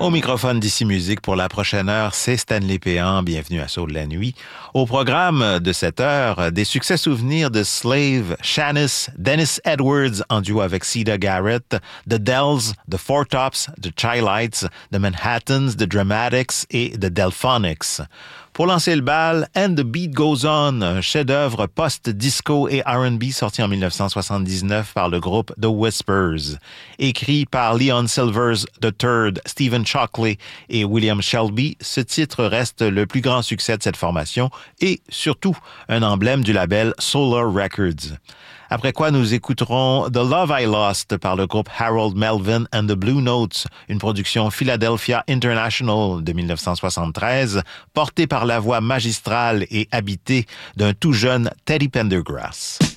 Au microphone d'Ici Musique pour la prochaine heure, c'est Stanley Péan. Bienvenue à Saut de la nuit. Au programme de cette heure, des succès souvenirs de Slave, Shanice, Dennis Edwards en duo avec Ceda Garrett, The Dells, The Four Tops, The Chi-Lites, The Manhattans, The Dramatics et The Delphonics. Pour lancer le bal, And the Beat Goes On, un chef-d'œuvre post-disco et R&B sorti en 1979 par le groupe The Whispers. Écrit par Leon Silvers III, Stephen Shockley et William Shelby, ce titre reste le plus grand succès de cette formation et, surtout, un emblème du label Solar Records. Après quoi, nous écouterons The Love I Lost par le groupe Harold Melvin and the Blue Notes, une production Philadelphia International de 1973, portée par la voix magistrale et habitée d'un tout jeune Teddy Pendergrass.